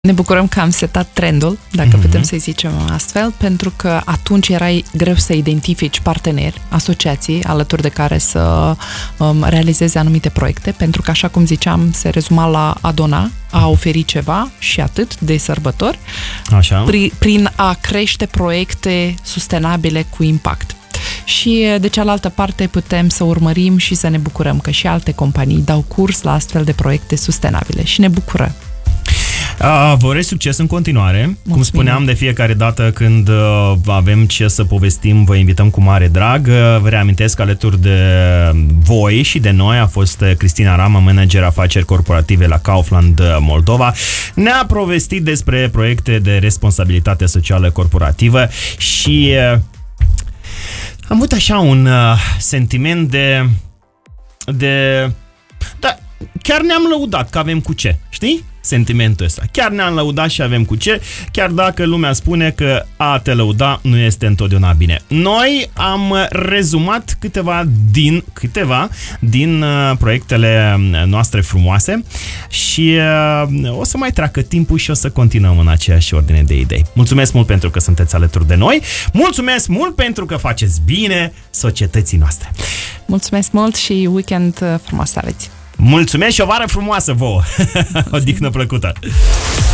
Ne bucurăm că am setat trendul, dacă putem să-i zicem astfel, pentru că atunci era greu să identifici parteneri, asociații alături de care să realizeze anumite proiecte, pentru că, așa cum ziceam, se rezuma la a dona, a oferi ceva și atât de sărbători, Așa. Prin a crește proiecte sustenabile cu impact. Și de cealaltă parte putem să urmărim și să ne bucurăm că și alte companii dau curs la astfel de proiecte sustenabile și ne bucură. Vă urez succes în continuare. Mulțumim. Cum spuneam, de fiecare dată când avem ce să povestim, vă invităm cu mare drag. Vă reamintesc că alături de voi și de noi a fost Cristina Rama, manager afaceri corporative la Kaufland Moldova. Ne-a povestit despre proiecte de responsabilitate socială corporativă și am avut așa un sentiment de da, chiar ne-am lăudat că avem cu ce, știi? Sentimentul ăsta. Chiar ne-am lăudat și avem cu ce, chiar dacă lumea spune că a te lăuda nu este întotdeauna bine. Noi am rezumat câteva din proiectele noastre frumoase și o să mai treacă timpul și o să continuăm în aceeași ordine de idei. Mulțumesc mult pentru că sunteți alături de noi. Mulțumesc mult pentru că faceți bine societății noastre. Mulțumesc mult și weekend frumos să aveți! Mulțumesc și o vară frumoasă vouă! Odihnă plăcută!